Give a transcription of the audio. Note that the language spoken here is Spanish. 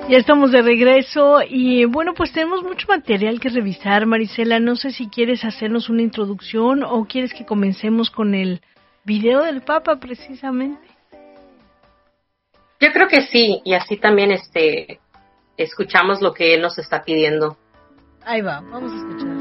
Ya estamos de regreso y bueno, pues tenemos mucho material que revisar, Marisela. No sé si quieres hacernos una introducción o quieres que comencemos con el video del Papa precisamente. Yo creo que sí, y así también escuchamos lo que él nos está pidiendo. Ahí va, vamos a escuchar.